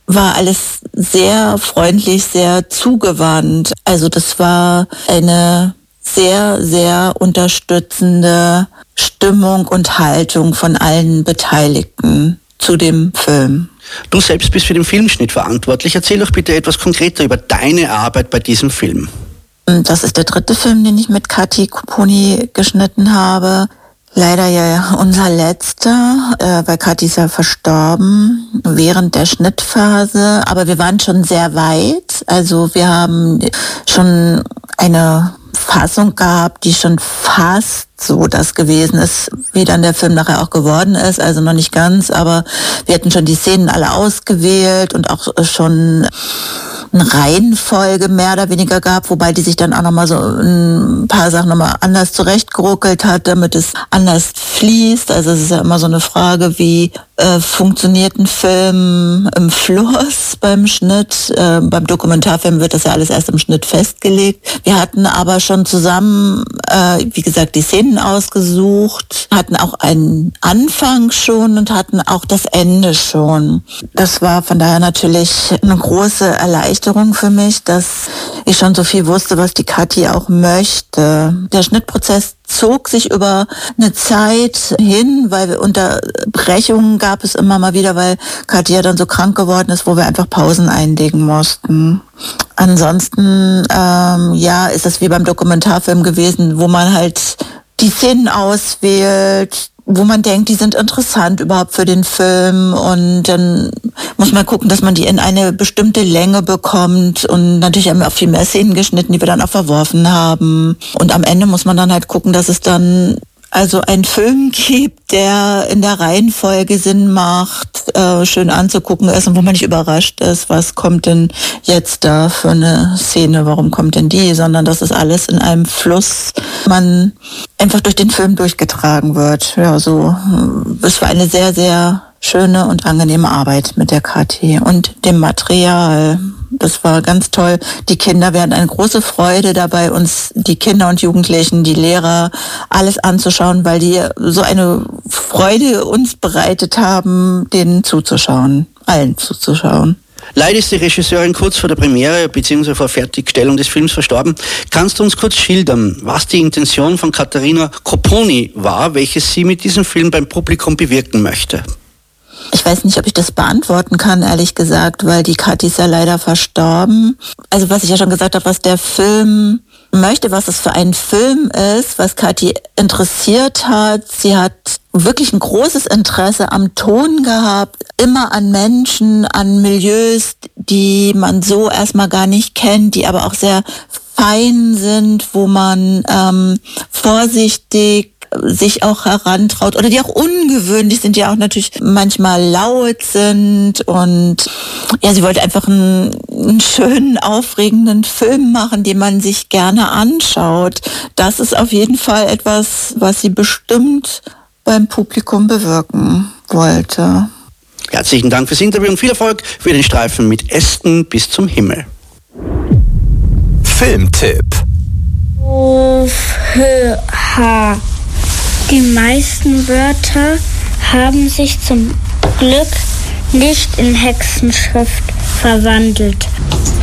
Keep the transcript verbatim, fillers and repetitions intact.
war alles sehr freundlich, sehr zugewandt. Also das war eine sehr, sehr unterstützende Stimmung und Haltung von allen Beteiligten zu dem Film. Du selbst bist für den Filmschnitt verantwortlich. Erzähl doch bitte etwas konkreter über deine Arbeit bei diesem Film. Das ist der dritte Film, den ich mit Kathi Kopponi geschnitten habe. Leider ja unser letzter, äh, weil Kathi ist ja verstorben während der Schnittphase. Aber wir waren schon sehr weit. Also wir haben schon eine Fassung gehabt, die schon fast so das gewesen ist, wie dann der Film nachher auch geworden ist. Also noch nicht ganz, aber wir hatten schon die Szenen alle ausgewählt und auch schon eine Reihenfolge mehr oder weniger gab, wobei die sich dann auch nochmal so ein paar Sachen nochmal anders zurechtgeruckelt hat, damit es anders fließt. Also es ist ja immer so eine Frage, wie äh, funktioniert ein Film im Fluss beim Schnitt. Äh, beim Dokumentarfilm wird das ja alles erst im Schnitt festgelegt. Wir hatten aber schon zusammen, äh, wie gesagt, die Szenen ausgesucht, hatten auch einen Anfang schon und hatten auch das Ende schon. Das war von daher natürlich eine große Erleichterung für mich, dass ich schon so viel wusste, was die Kathi auch möchte. Der Schnittprozess zog sich über eine Zeit hin, weil wir Unterbrechungen gab es immer mal wieder, weil Kathi ja dann so krank geworden ist, wo wir einfach Pausen einlegen mussten. Ansonsten, ähm, ja, ist es wie beim Dokumentarfilm gewesen, wo man halt die Szenen auswählt, wo man denkt, die sind interessant überhaupt für den Film, und dann muss man gucken, dass man die in eine bestimmte Länge bekommt, und natürlich haben wir auch viel mehr Szenen geschnitten, die wir dann auch verworfen haben, und am Ende muss man dann halt gucken, dass es dann also einen Film gibt, der in der Reihenfolge Sinn macht, äh, schön anzugucken ist und wo man nicht überrascht ist, was kommt denn jetzt da für eine Szene, warum kommt denn die, sondern dass es alles in einem Fluss, man einfach durch den Film durchgetragen wird. Ja, so, es war eine sehr, sehr schöne und angenehme Arbeit mit der Kathi und dem Material. Das war ganz toll. Die Kinder, wir hatten eine große Freude dabei, uns die Kinder und Jugendlichen, die Lehrer, alles anzuschauen, weil die so eine Freude uns bereitet haben, denen zuzuschauen, allen zuzuschauen. Leider ist die Regisseurin kurz vor der Premiere bzw. vor Fertigstellung des Films verstorben. Kannst du uns kurz schildern, was die Intention von Katharina Kopponi war, welches sie mit diesem Film beim Publikum bewirken möchte? Ich weiß nicht, ob ich das beantworten kann, ehrlich gesagt, weil die Kathi ist ja leider verstorben. Also was ich ja schon gesagt habe, was der Film möchte, was es für ein Film ist, was Kathi interessiert hat. Sie hat wirklich ein großes Interesse am Ton gehabt, immer an Menschen, an Milieus, die man so erstmal gar nicht kennt, die aber auch sehr fein sind, wo man ähm, vorsichtig sich auch herantraut oder die auch ungewöhnlich sind, die auch natürlich manchmal laut sind, und ja, sie wollte einfach einen, einen schönen, aufregenden Film machen, den man sich gerne anschaut. Das ist auf jeden Fall etwas, was sie bestimmt beim Publikum bewirken wollte. Herzlichen Dank fürs Interview und viel Erfolg für den Streifen mit Ästen bis zum Himmel. Filmtipp. H. Die meisten Wörter haben sich zum Glück nicht in Hexenschrift verwandelt.